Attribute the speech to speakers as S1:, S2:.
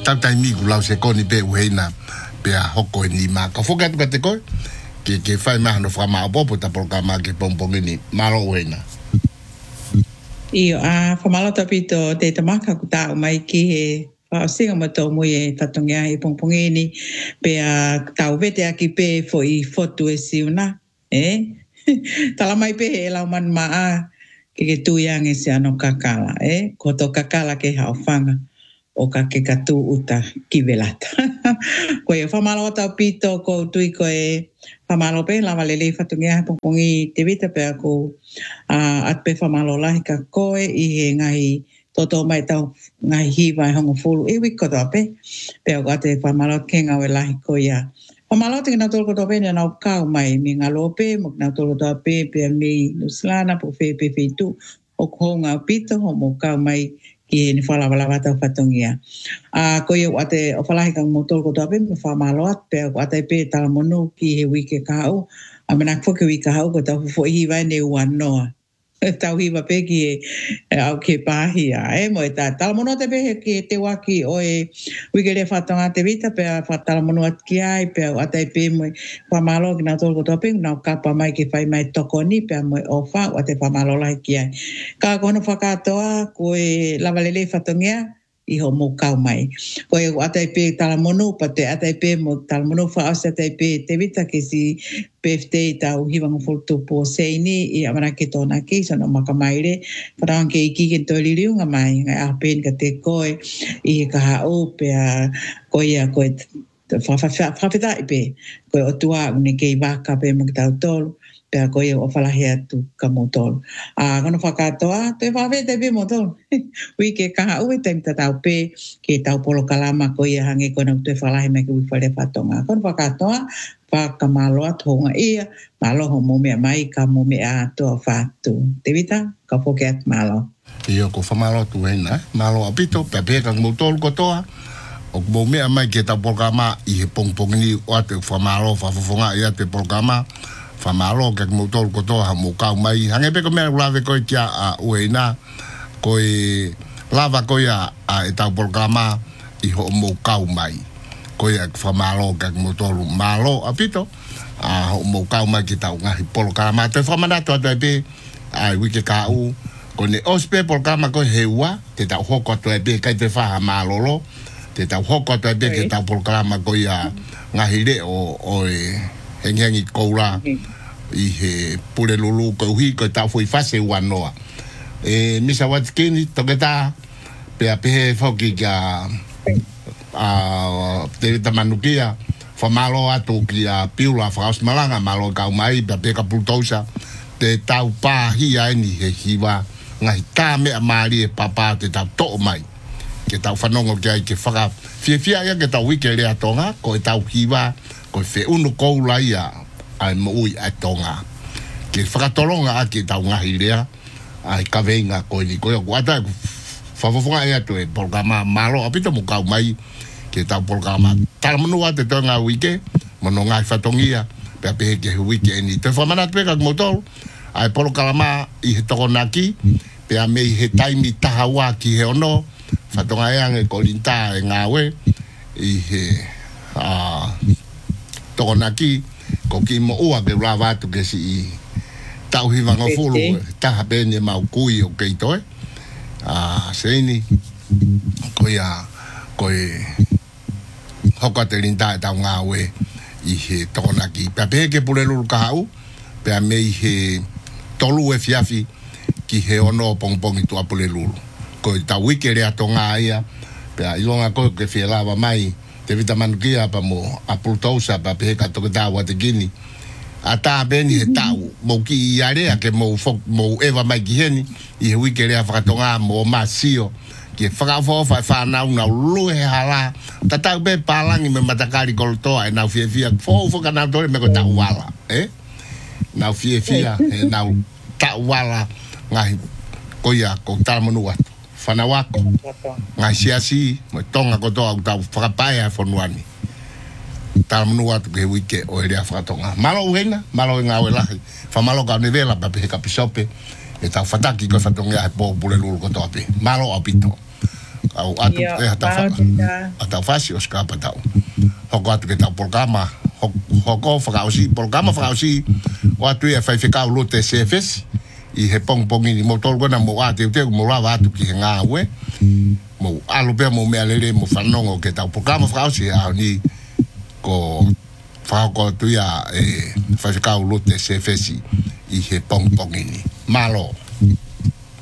S1: tautai miku lau se koni pe uheina pe a hoko ni ma ka foka tu te ko ke fai ma no fama popo ta programa ke pompongi ni malo uheina
S2: io a famalo tapito te tamaka ku ta mai ki he singa mato mo e tatongia e pompongi ni pe a tau vete aki pe foi foto e siuna tala mai pe e lau man maa ke tu yang e se ano kakala ko to kakala ke haofanga o ka ke katu uta ki velata. Ko e whamalo tau pito ko tui ko e whamalo pe la valele whatungia pompongi te vita pe ako at pe whamalo lahi ka koe i he ngahi toto mai tau ngahi hiwa e hongo fulu e wiko toa pe ako ate whamalo ke ngau e lahi ko ia. Whamalo te ngā tolko toa pe ni nau kau mai mi ngā lope mo ngā tolko toa pe mi nuslana po pe tu o ko ngā pito ho mo kau mai ki ni whala tau whatongia. Ko iau ate o whalahi kang motol ko toape me whamalo at pe ako ate pe tala mono ki he wike kahau. A mena kfoke wike kahau ko tau fo ihi vai ne ua noa. Tau hiwa pe ki au ke pahia. Mo e ta tala mono te pe ki te waki o e wike le whatonga te vita pe a tala mono at ki ai pe ako ate pe mo whamalo ki nā tol ko toape nau kapa mai ki whai mai toko ni pe a mo o wha o ate whamalo lahi ki ai. Ka kono whakatoa ko e lavalele whatongia i ho mo kau mai. Ko e atai pe talamono pa te atai pe mo talamono fa asa atai pe te vita ke si PFT tau hiwanga fultu po seini i amana ke tona ki sono makamaire parang ke iki ke to liliunga mai ngai apen ka te koe i ka hao pe a koia koe whawhita i pe koe o tua une ke i waka pe mo ki tau tolu pe a koe o whalahi atu ka motolo. Kono whakatoa, te whawhe te pe motolo. Ui ke kaha ue te mita tau pe, ke tau polo kalama koe hange kono te whalahi me ke ui whare whatonga. Kono whakatoa, whakamalo atonga ia, malo ho mumea mai ka mumea atoa whatu. Te vita, ka whoke at malo.
S1: Iyo ko whamalo tu heina, malo apito, pe pe kang motolo kotoa, o mumea mai ke tau polo kalama i he pongpongini o ate whamalo whafofonga i ate polo kalama, whamalo ke motol ko toha mo kau mai hange pe ko mea lave koe kia a ueina koe lava koe a e tau programa i ho mo kau mai koe a whamalo ke motol malo apito a ho mo kau mai ki tau ngahi programa te whamanato atu e pe a wike kau ko ne ospe programa koe heua te tau hoko atu e pe kai te whaha malolo te tau hoko atu e pe ke tau programa koe a ngahi re o e hengi koura i he pure lulu ko hui ko tau foi fase wanoa misa watkini toketa pe ape foki ka te tamanukia famalo atu kia piula faus malanga malo ka mai pe ka pultosa te tau pa hia ni he hiwa ngai ta me amari e papa te tau to mai ke tau fanongo ke faka fia ya ke tau wike le atonga ko tau hiwa ko fe unu ko laia ai mo ui atonga ke whakatolonga ake tau ngahi rea ai ka venga ko ni ko ata fafofonga e atu e programa malo apito mo kau mai ke tau programa talamanu ate tonga wike mono ngai whatongia pe ape ke wike ni te whamana te ka motol ai programa i he tokonaki pe a mei he taimi tahawa ki he ono whatonga e ange kolinta e ngawe i he tokonaki ko ki mo ua ke lava tu ke si tau hiwa nga fulu taha bene mau kui o keitoe seini koe hoka te rinta e tau ngā we i he tokonaki pe ape ke pule lulu kahau pe a mei he tolu e fiafi ki he ono pongpongi tua pule lulu koe tau wike rea to ngā ia pe a ilonga koe ke fie lava mai te vita manukia pa mo apultousa pa pe ka to ta wa te gini ata beni he tau mo ki iarea ke mo eva mai ki heni i he wike rea whakatonga mo masio ke whakafo fa nau lu he hala tata be palangi me matakari koltoa e nau fia fo ka nau tore me ko tau wala nau fia e nau tau wala ngai koia ko talmanua Fanawako ngai siasi mo tonga ko toa tau whakapaia fonuani talmanua tu ke wike o erea whakatonga malo uhenga malo ngā welahi whamalo ka nevela pa pehe ka pisope e tau whataki ko whatonga e po pule lulu ko toa pe malo apito au atu e ata fasi o skapa tau hoko atu ke tau programa hoko whakausi o atu e whaiwhikau lo te CFS i he pongpongi ni motor kona mo ate te mo rawa atu ki he ngā ue mo alo pia mo mea lere mo whanongo ke tau programa whakausi au ni ko whako atu ia e whaiwhikau lo te CFS i he pongpongi ni malo